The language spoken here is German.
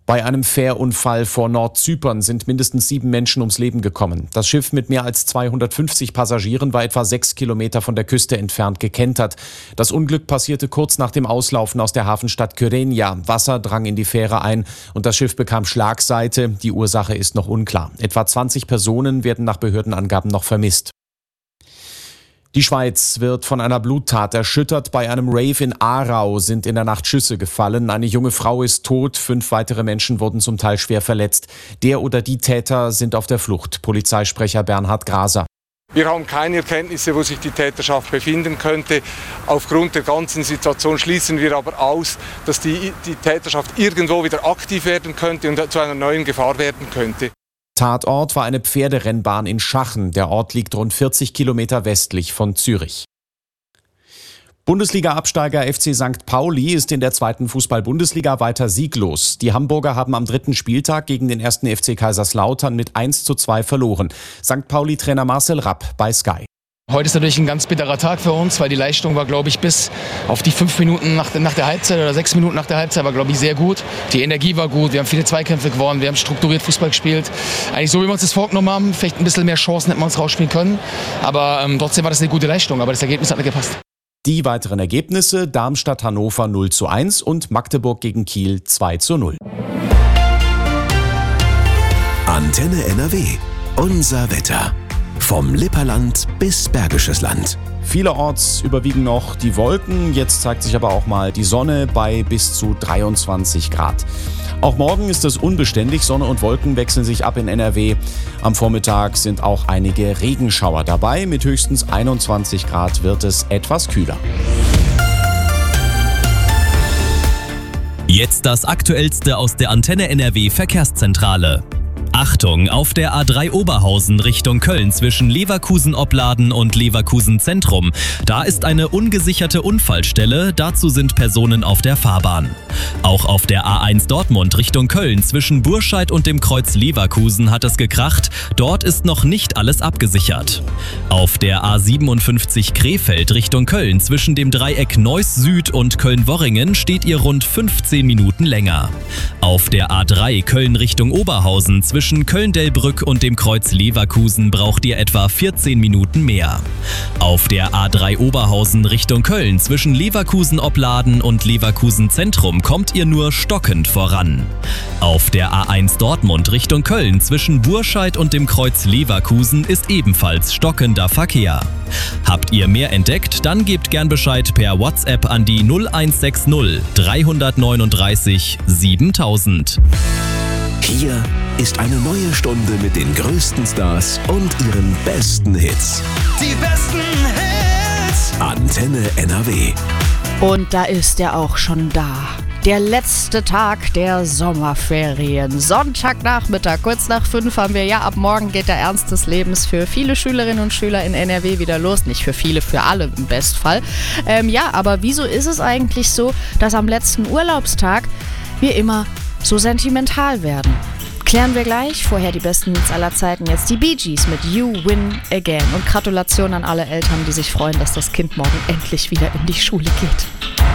Bei einem Fährunfall vor Nordzypern sind mindestens 7 Menschen ums Leben gekommen. Das Schiff mit mehr als 250 Passagieren war etwa 6 Kilometer von der Küste entfernt gekentert. Das Unglück passierte kurz nach dem Auslaufen aus der Hafenstadt Kyrenia. Wasser drang in die Fähre ein und das Schiff bekam Schlagseite. Die Ursache ist noch unklar. Etwa 20 Personen werden nach Behördenangaben noch vermisst. Die Schweiz wird von einer Bluttat erschüttert. Bei einem Rave in Aarau sind in der Nacht Schüsse gefallen. Eine junge Frau ist tot, 5 weitere Menschen wurden zum Teil schwer verletzt. Der oder die Täter sind auf der Flucht. Polizeisprecher Bernhard Graser. Wir haben keine Erkenntnisse, wo sich die Täterschaft befinden könnte. Aufgrund der ganzen Situation schließen wir aber aus, dass die Täterschaft irgendwo wieder aktiv werden könnte und zu einer neuen Gefahr werden könnte. Tatort war eine Pferderennbahn in Schachen. Der Ort liegt rund 40 Kilometer westlich von Zürich. Bundesliga-Absteiger FC St. Pauli ist in der 2. Fußball-Bundesliga weiter sieglos. Die Hamburger haben am 3. Spieltag gegen den 1. FC Kaiserslautern mit 1:2 verloren. St. Pauli-Trainer Marcel Rapp bei Sky. Heute ist natürlich ein ganz bitterer Tag für uns, weil die Leistung war, glaube ich, bis auf die 5 Minuten nach der Halbzeit oder 6 Minuten nach der Halbzeit war, glaube ich, sehr gut. Die Energie war gut, wir haben viele Zweikämpfe gewonnen, wir haben strukturiert Fußball gespielt. Eigentlich so, wie wir uns das vorgenommen haben, vielleicht ein bisschen mehr Chancen hätten wir uns rausspielen können. Aber trotzdem war das eine gute Leistung, aber das Ergebnis hat nicht gepasst. Die weiteren Ergebnisse: Darmstadt-Hannover 0:1 und Magdeburg gegen Kiel 2:0. Antenne NRW. Unser Wetter. Vom Lipperland bis Bergisches Land. Vielerorts überwiegen noch die Wolken, jetzt zeigt sich aber auch mal die Sonne bei bis zu 23 Grad. Auch morgen ist es unbeständig, Sonne und Wolken wechseln sich ab in NRW. Am Vormittag sind auch einige Regenschauer dabei, mit höchstens 21 Grad wird es etwas kühler. Jetzt das Aktuellste aus der Antenne NRW Verkehrszentrale. Achtung, auf der A3 Oberhausen Richtung Köln zwischen Leverkusen-Opladen und Leverkusen-Zentrum. Da ist eine ungesicherte Unfallstelle, dazu sind Personen auf der Fahrbahn. Auch auf der A1 Dortmund Richtung Köln zwischen Burscheid und dem Kreuz Leverkusen hat es gekracht, dort ist noch nicht alles abgesichert. Auf der A57 Krefeld Richtung Köln zwischen dem Dreieck Neuss Süd und Köln-Worringen steht ihr rund 15 Minuten länger. Auf der A3 Köln Richtung Oberhausen zwischen Köln-Delbrück und dem Kreuz Leverkusen braucht ihr etwa 14 Minuten mehr. Auf der A3 Oberhausen Richtung Köln zwischen Leverkusen-Opladen und Leverkusen-Zentrum kommt ihr nur stockend voran. Auf der A1 Dortmund Richtung Köln zwischen Burscheid und dem Kreuz Leverkusen ist ebenfalls stockender Verkehr. Habt ihr mehr entdeckt, dann gebt gern Bescheid per WhatsApp an die 0160 339 7000. Hier ist eine neue Stunde mit den größten Stars und ihren besten Hits. Die besten Hits. Antenne NRW. Und da ist er auch schon da. Der letzte Tag der Sommerferien. Sonntagnachmittag, kurz nach 5 haben wir, ab morgen geht der Ernst des Lebens für viele Schülerinnen und Schüler in NRW wieder los. Nicht für viele, für alle im Bestfall. Aber wieso ist es eigentlich so, dass am letzten Urlaubstag wir immer so sentimental werden? Klären wir gleich. Vorher die besten Hits aller Zeiten. Jetzt die Bee Gees mit You Win Again. Und Gratulation an alle Eltern, die sich freuen, dass das Kind morgen endlich wieder in die Schule geht.